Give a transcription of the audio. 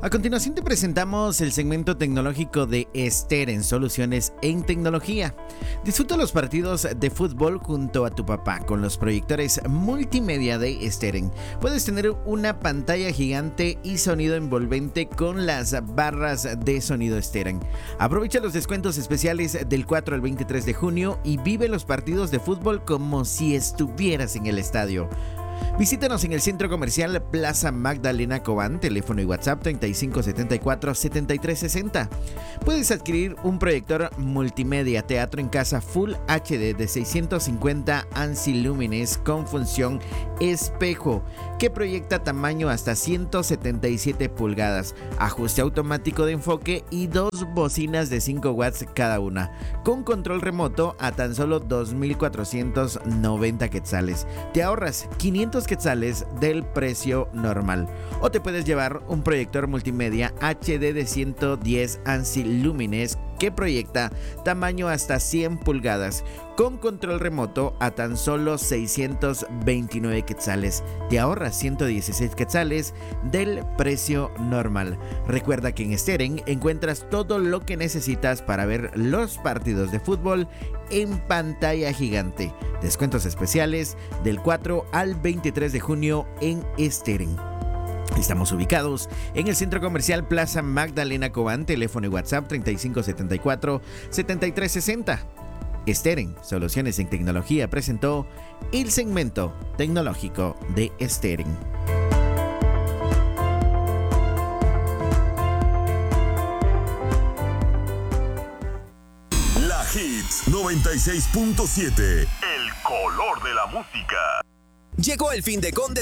A continuación te presentamos el segmento tecnológico de Steren, soluciones en tecnología. Disfruta los partidos de fútbol junto a tu papá con los proyectores multimedia de Steren. Puedes tener una pantalla gigante y sonido envolvente con las barras de sonido Steren. Aprovecha los descuentos especiales del 4 al 23 de junio y vive los partidos de fútbol como si estuvieras en el estadio. Visítanos en el Centro Comercial Plaza Magdalena Cobán, teléfono y WhatsApp 3574-7360. Puedes adquirir un proyector multimedia teatro en casa Full HD de 650 ANSI lúmenes con función espejo, que proyecta tamaño hasta 177 pulgadas, ajuste automático de enfoque y dos bocinas de 5 watts cada una, con control remoto a tan solo 2,490 quetzales. Te ahorras 500 quetzales del precio normal. O te puedes llevar un proyector multimedia HD de 110 ANSI lúmenes que proyecta tamaño hasta 100 pulgadas con control remoto a tan solo 629 quetzales. Te ahorras 116 quetzales del precio normal. Recuerda que en Steren encuentras todo lo que necesitas para ver los partidos de fútbol en pantalla gigante. Descuentos especiales del 4 al 23 de junio en Steren. Estamos ubicados en el Centro Comercial Plaza Magdalena Cobán, teléfono y WhatsApp 3574-7360. Steren, soluciones en tecnología, presentó el segmento tecnológico de Steren. La Hits 96.7. El color de la música. Llegó el fin de Conde